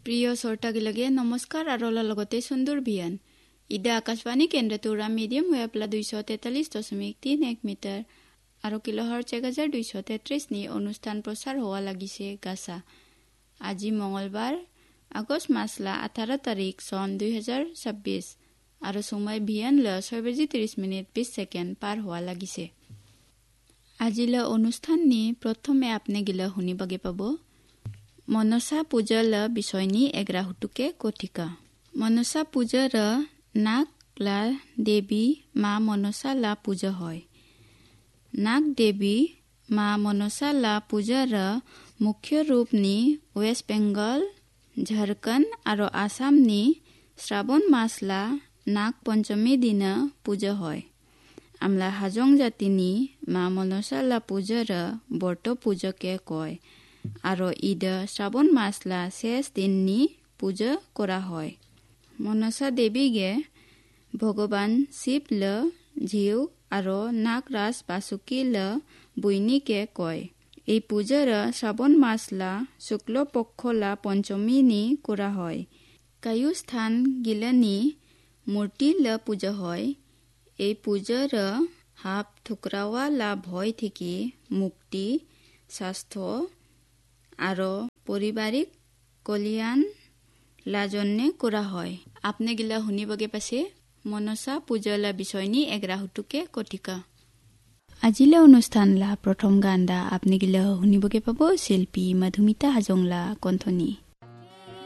প্ৰিয় শ্ৰোতাগিলাগে নমস্কাৰ আৰু লগতে সুন্দৰ বিয়ান ইদা আকাশবাণী কেন্দ্ৰটোৰা মিডিয়াম ৱেভলা 243.31 মিটাৰ আৰু কিলোহাৰ্টজ 1233 নি অনুষ্ঠান প্ৰচাৰ হোৱা লাগিছে গাছা। আজি মঙলবাৰ আগষ্ট মাসলা 18 তাৰিখ চন 2026 আৰু সময় বিয়ান ল 6:30 পাৰ হোৱা লাগিছে। আজিলা অনুষ্ঠান নি প্ৰথমে আপনি গিলা শুনিবগে পাব মনসা পূজালা বিষয়নি এগ্ৰাহুটুকে কথিকা। মনসা পূজাৰ নাগ লা দেৱী মা মনসা লা পূজা হয়। নাগ দেৱী মা মনসা লা পূজাৰ মুখ্য ৰূপ নি ৱেষ্ট বেংগল, ঝাৰখণ্ড আৰু আসাম নি শ্ৰাবণ মাসলা নাগ পঞ্চমী দিনা পূজা হয়। আমলা হাজং জাতি নি মা মনসা লা পূজাৰ বৰ্ত পূজাকে কয় আৰু ইদা শ্ৰাবণ মাসলা শেষ দিন নি পূজা কৰা হয়। মনসা দেৱীগে ভগৱান শিৱ ল জীৱ আৰু নাগৰাজ বাসুকী ল বৈনীকে কয়। এই পূজাৰ শ্ৰাবণ মাসলা শুক্ল পক্ষলা পঞ্চমী নি কৰা হয়। কায়ু স্থান গিলানি মূৰ্তি ল পূজা হয়। এই পূজাৰ হাপ ঠুকৰাৱা লা ভয় থেকে মুক্তি, স্বাস্থ্য আৰু পাৰিবাৰিক কল্যাণ লাজনে কৰা হয়। আপনি গিলা শুনিবগে পাছে মনসা পূজালা বিষয়নি এগ্ৰাহুটুকে কথিকা। আজিলা অনুষ্ঠান লা প্ৰথম গানডা আপনি গিলা শুনিবগে পাব শিল্পী মধুমিতা হাজংলা কণ্ঠনি।